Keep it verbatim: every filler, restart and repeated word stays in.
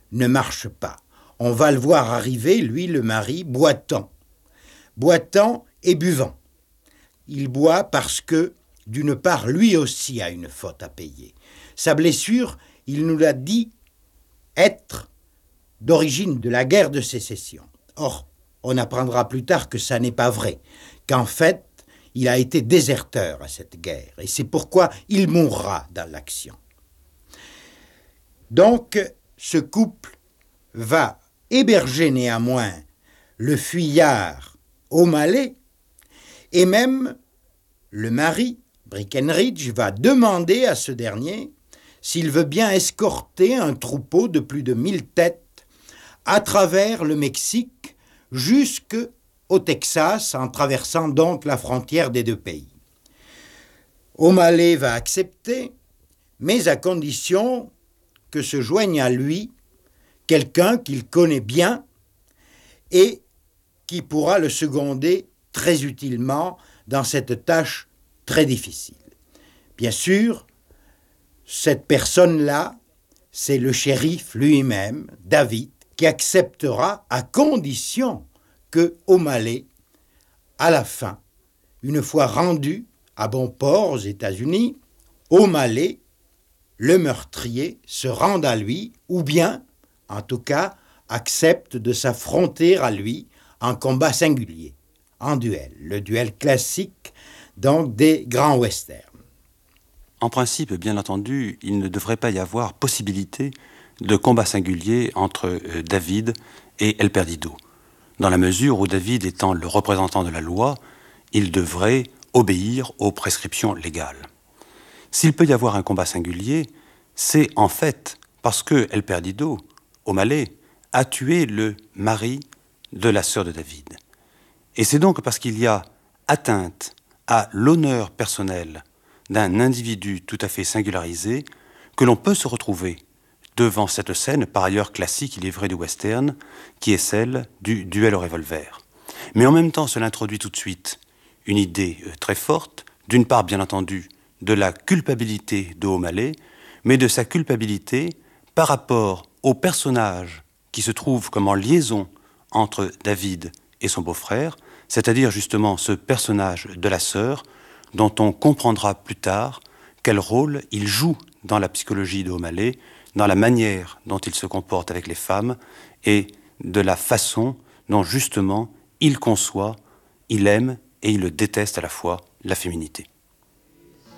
ne marche pas. On va le voir arriver, lui, le mari, boitant. Boitant et buvant. Il boit parce que, d'une part, lui aussi a une faute à payer. Sa blessure, il nous l'a dit, être d'origine de la guerre de sécession. Or, on apprendra plus tard que ça n'est pas vrai, qu'en fait, il a été déserteur à cette guerre, et c'est pourquoi il mourra dans l'action. Donc, ce couple va héberger néanmoins le fuyard O'Malley, et même le mari, Breckinridge, va demander à ce dernier s'il veut bien escorter un troupeau de plus de mille têtes à travers le Mexique jusqu'au Texas, en traversant donc la frontière des deux pays. O'Malley va accepter, mais à condition que se joigne à lui quelqu'un qu'il connaît bien et qui pourra le seconder très utilement dans cette tâche très difficile. Bien sûr, cette personne-là, c'est le shérif lui-même, David, qui acceptera à condition que O'Malley, à la fin, une fois rendu à bon port aux États-Unis, O'Malley, le meurtrier, se rende à lui, ou bien, en tout cas, accepte de s'affronter à lui en combat singulier, en duel, le duel classique donc des grands westerns. En principe, bien entendu, il ne devrait pas y avoir possibilité de combat singulier entre euh, David et El Perdido, dans la mesure où David étant le représentant de la loi, il devrait obéir aux prescriptions légales. S'il peut y avoir un combat singulier, c'est en fait parce que El Perdido, O'Malley, a tué le mari de la sœur de David. Et c'est donc parce qu'il y a atteinte à l'honneur personnel d'un individu tout à fait singularisé que l'on peut se retrouver devant cette scène, par ailleurs classique, il est vrai, du western, qui est celle du duel au revolver. Mais en même temps, cela introduit tout de suite une idée très forte, d'une part, bien entendu, de la culpabilité de O'Malley, mais de sa culpabilité par rapport au personnage qui se trouve comme en liaison entre David et son beau-frère, c'est-à-dire justement ce personnage de la sœur, dont on comprendra plus tard quel rôle il joue dans la psychologie de O'Malley, dans la manière dont il se comporte avec les femmes et de la façon dont justement il conçoit, il aime et il déteste à la fois la féminité.